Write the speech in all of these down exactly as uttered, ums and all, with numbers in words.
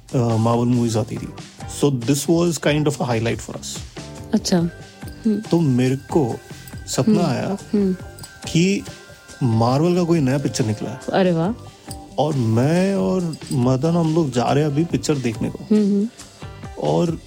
Marvel movies आती थी, so this was kind of a highlight for us. अच्छा. तो मेरे को सपना आया कि मार्वल का कोई नया पिक्चर निकला है. अरे वाह. और मैं और मदन हम लोग जा रहे हैं अभी पिक्चर देखने को. और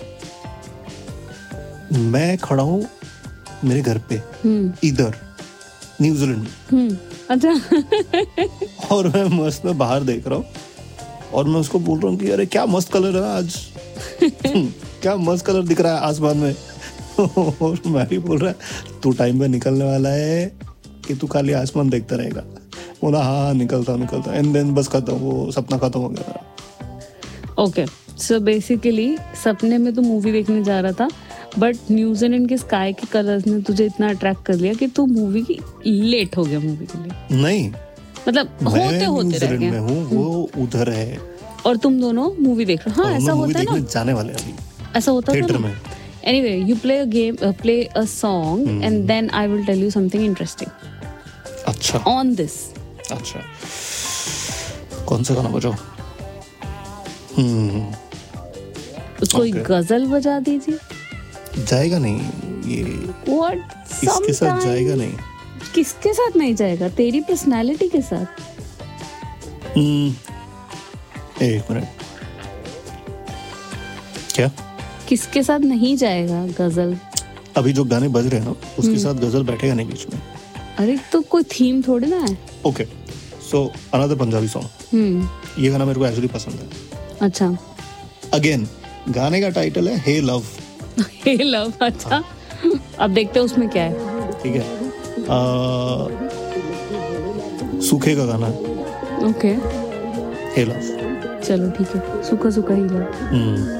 मैं खड़ा हूँ मेरे घर पे इधर न्यूजीलैंड में. अच्छा. और मैं मस्त में बाहर देख रहा हूँ और मैं उसको बोल रहा हूँ कि अरे क्या मस्त कलर है आज. क्या मस्त कलर दिख रहा है आसमान में. और मैं भी बोल रहा है तू टाइम पे निकलने वाला है कि तू खाली आसमान देखता रहेगा. बोला हाँ हाँ निकलता निकलता एंड देन बस खत्म, वो सपना खत्म हो गया. ओके, सो बेसिकली सपने में तू मूवी देखने जा रहा था, बट न्यूजीलैंड के स्काई के कलर्स ने तुझे इतना अट्रैक्ट कर लिया कि तू मूवी की लेट हो गया मूवी के लिए. नहीं, मतलब होते होते रह गया. मैं हूँ, वो उधर है और तुम दोनों मूवी देख रहे हो. हाँ ऐसा होता है ना, जाने वाले अभी ऐसा होता थिएटर था में. Anyway, you play a game, uh, play a song, hmm. and then I will tell you something interesting. अच्छा. On this. अच्छा. कौन सा गाना बजाओ? हम्म. कोई गजल बजा दीजिए. जाएगा नहीं ये. What? इसके साथ जाएगा नहीं. किसके साथ नहीं जाएगा? तेरी पर्सनालिटी के साथ. हम्म. एक मिनट. क्या? किसके साथ नहीं जाएगा गजल? अभी जो गाने बज रहे हैं ना उसके साथ गजल बैठेगा नहीं बीच में. अरे तो कोई थीम थोड़ी ना है. Okay, so another Punjabi song. हम्म. ये गाना मेरे को एक्चुअली पसंद है. अच्छा. अगेन गाने का टाइटल है हे लव. हे लव. अच्छा. अब देखते हैं उसमें क्या है. ठीक है. आ, सूखे का गाना है. ओके. हे लव. चलो ठीक है, सूखा सूखा ही लव. हम्म.